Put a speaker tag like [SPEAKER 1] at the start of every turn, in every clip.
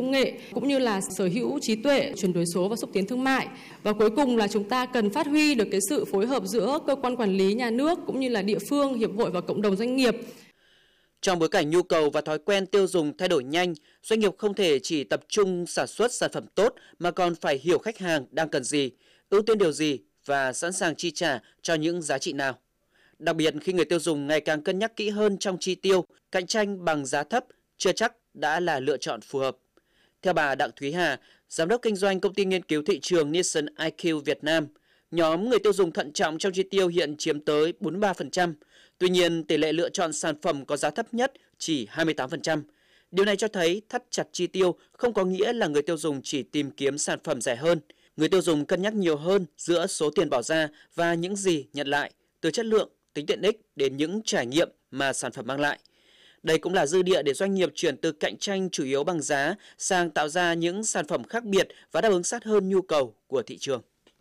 [SPEAKER 1] công nghệ, cũng như là sở hữu trí tuệ, chuyển đổi số và xúc tiến thương mại. Và cuối cùng là chúng ta cần phát huy được cái sự phối hợp giữa cơ quan quản lý nhà nước cũng như là địa phương, hiệp hội và cộng đồng doanh nghiệp.
[SPEAKER 2] Trong bối cảnh nhu cầu và thói quen tiêu dùng thay đổi nhanh, doanh nghiệp không thể chỉ tập trung sản xuất sản phẩm tốt mà còn phải hiểu khách hàng đang cần gì, ưu tiên điều gì và sẵn sàng chi trả cho những giá trị nào. Đặc biệt khi người tiêu dùng ngày càng cân nhắc kỹ hơn trong chi tiêu, cạnh tranh bằng giá thấp chưa chắc đã là lựa chọn phù hợp. Theo bà Đặng Thúy Hà, Giám đốc kinh doanh công ty nghiên cứu thị trường Nielsen IQ Việt Nam, nhóm người tiêu dùng thận trọng trong chi tiêu hiện chiếm tới 43%. Tuy nhiên, tỷ lệ lựa chọn sản phẩm có giá thấp nhất chỉ 28%. Điều này cho thấy thắt chặt chi tiêu không có nghĩa là người tiêu dùng chỉ tìm kiếm sản phẩm rẻ hơn. Người tiêu dùng cân nhắc nhiều hơn giữa số tiền bỏ ra và những gì nhận lại, từ chất lượng, tính tiện ích đến những trải nghiệm mà sản phẩm mang lại. Đây cũng là dư địa để doanh nghiệp chuyển từ cạnh tranh chủ yếu bằng giá sang tạo ra những sản phẩm khác biệt và đáp ứng sát hơn nhu cầu của thị trường.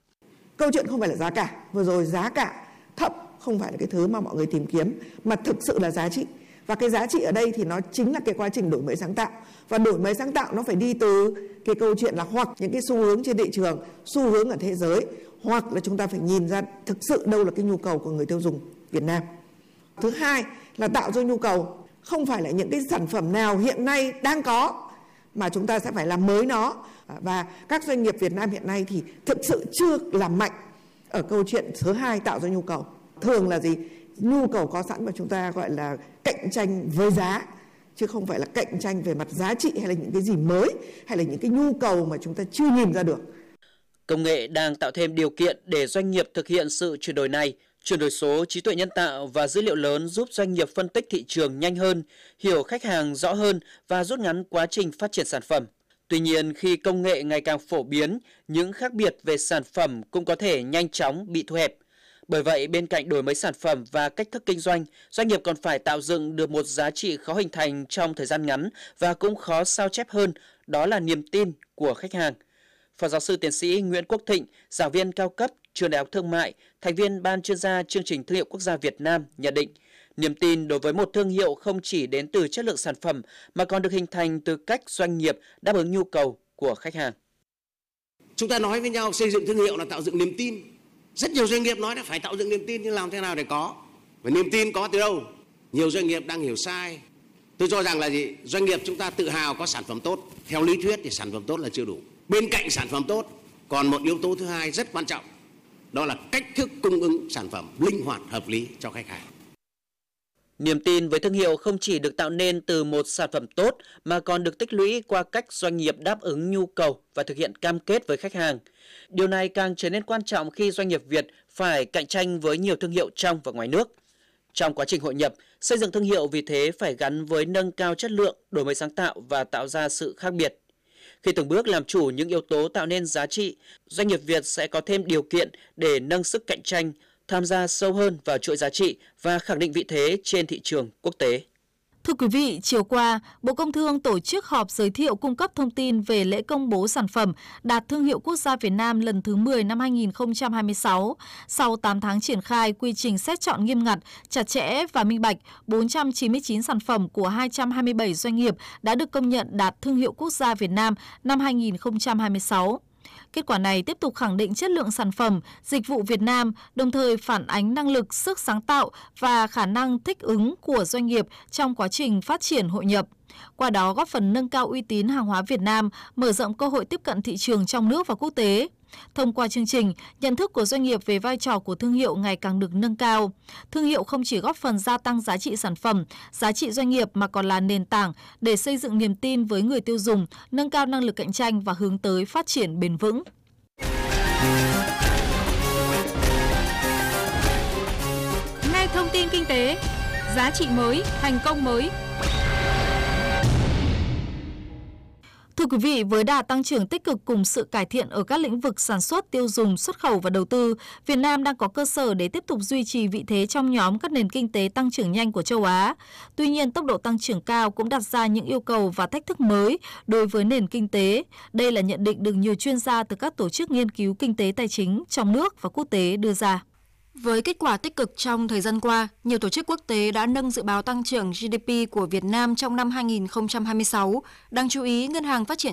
[SPEAKER 3] Câu chuyện không phải là giá cả. Vừa rồi giá cả thấp không phải là cái thứ mà mọi người tìm kiếm, mà thực sự là giá trị. Và cái giá trị ở đây thì nó chính là cái quá trình đổi mới sáng tạo. Và đổi mới sáng tạo nó phải đi từ cái câu chuyện là hoặc những cái xu hướng trên thị trường, xu hướng ở thế giới, hoặc là chúng ta phải nhìn ra thực sự đâu là cái nhu cầu của người tiêu dùng Việt Nam. Thứ hai là tạo ra nhu cầu, không phải là những cái sản phẩm nào hiện nay đang có mà chúng ta sẽ phải làm mới nó. Và các doanh nghiệp Việt Nam hiện nay thì thực sự chưa làm mạnh ở câu chuyện thứ hai, tạo ra nhu cầu. Thường là gì? Nhu cầu có sẵn mà chúng ta gọi là cạnh tranh với giá, chứ không phải là cạnh tranh về mặt giá trị hay là những cái gì mới, hay là những cái nhu cầu mà chúng ta chưa nhìn ra được.
[SPEAKER 2] Công nghệ đang tạo thêm điều kiện để doanh nghiệp thực hiện sự chuyển đổi này. Chuyển đổi số, trí tuệ nhân tạo và dữ liệu lớn giúp doanh nghiệp phân tích thị trường nhanh hơn, hiểu khách hàng rõ hơn và rút ngắn quá trình phát triển sản phẩm. Tuy nhiên, khi công nghệ ngày càng phổ biến, những khác biệt về sản phẩm cũng có thể nhanh chóng bị thu hẹp. Bởi vậy, bên cạnh đổi mới sản phẩm và cách thức kinh doanh, doanh nghiệp còn phải tạo dựng được một giá trị khó hình thành trong thời gian ngắn và cũng khó sao chép hơn, đó là niềm tin của khách hàng. Phó giáo sư tiến sĩ Nguyễn Quốc Thịnh, giảng viên cao cấp Trường Đại học Thương mại, thành viên Ban chuyên gia chương trình Thương hiệu Quốc gia Việt Nam nhận định, niềm tin đối với một thương hiệu không chỉ đến từ chất lượng sản phẩm mà còn được hình thành từ cách doanh nghiệp đáp ứng nhu cầu của khách hàng.
[SPEAKER 4] Chúng ta nói với nhau xây dựng thương hiệu là tạo dựng niềm tin. Rất nhiều doanh nghiệp nói là phải tạo dựng niềm tin, nhưng làm thế nào để có? Và niềm tin có từ đâu? Nhiều doanh nghiệp đang hiểu sai. Tôi cho rằng là gì? Doanh nghiệp chúng ta tự hào có sản phẩm tốt. Theo lý thuyết thì sản phẩm tốt là chưa đủ. Bên cạnh sản phẩm tốt, còn một yếu tố thứ hai rất quan trọng. Đó là cách thức cung ứng sản phẩm linh hoạt, hợp lý cho khách hàng.
[SPEAKER 2] Niềm tin với thương hiệu không chỉ được tạo nên từ một sản phẩm tốt mà còn được tích lũy qua cách doanh nghiệp đáp ứng nhu cầu và thực hiện cam kết với khách hàng. Điều này càng trở nên quan trọng khi doanh nghiệp Việt phải cạnh tranh với nhiều thương hiệu trong và ngoài nước. Trong quá trình hội nhập, xây dựng thương hiệu vì thế phải gắn với nâng cao chất lượng, đổi mới sáng tạo và tạo ra sự khác biệt. Khi từng bước làm chủ những yếu tố tạo nên giá trị, doanh nghiệp Việt sẽ có thêm điều kiện để nâng sức cạnh tranh, tham gia sâu hơn vào chuỗi giá trị và khẳng định vị thế trên thị trường quốc tế.
[SPEAKER 5] Thưa quý vị, chiều qua, Bộ Công Thương tổ chức họp giới thiệu cung cấp thông tin về lễ công bố sản phẩm đạt thương hiệu quốc gia Việt Nam lần thứ 10 năm 2026. Sau 8 tháng triển khai, quy trình xét chọn nghiêm ngặt, chặt chẽ và minh bạch, 499 sản phẩm của 227 doanh nghiệp đã được công nhận đạt thương hiệu quốc gia Việt Nam năm 2026. Kết quả này tiếp tục khẳng định chất lượng sản phẩm, dịch vụ Việt Nam, đồng thời phản ánh năng lực, sức sáng tạo và khả năng thích ứng của doanh nghiệp trong quá trình phát triển hội nhập. Qua đó góp phần nâng cao uy tín hàng hóa Việt Nam, mở rộng cơ hội tiếp cận thị trường trong nước và quốc tế. Thông qua chương trình, nhận thức của doanh nghiệp về vai trò của thương hiệu ngày càng được nâng cao. Thương hiệu không chỉ góp phần gia tăng giá trị sản phẩm, giá trị doanh nghiệp mà còn là nền tảng để xây dựng niềm tin với người tiêu dùng, nâng cao năng lực cạnh tranh và hướng tới phát triển bền vững.
[SPEAKER 6] Nghe thông tin kinh tế, giá trị mới, thành công mới.
[SPEAKER 5] Thưa quý vị, với đà tăng trưởng tích cực cùng sự cải thiện ở các lĩnh vực sản xuất, tiêu dùng, xuất khẩu và đầu tư, Việt Nam đang có cơ sở để tiếp tục duy trì vị thế trong nhóm các nền kinh tế tăng trưởng nhanh của châu Á. Tuy nhiên, tốc độ tăng trưởng cao cũng đặt ra những yêu cầu và thách thức mới đối với nền kinh tế. Đây là nhận định được nhiều chuyên gia từ các tổ chức nghiên cứu kinh tế tài chính trong nước và quốc tế đưa ra.
[SPEAKER 6] Với kết quả tích cực trong thời gian qua, nhiều tổ chức quốc tế đã nâng dự báo tăng trưởng GDP của Việt Nam trong năm 2026. Đáng chú ý, Ngân hàng Phát triển